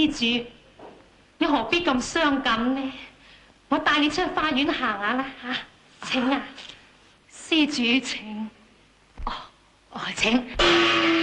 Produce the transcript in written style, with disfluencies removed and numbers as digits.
施主，你何必咁傷感呢？我帶你出去花園行下啦嚇，請啊，施主請。哦，請。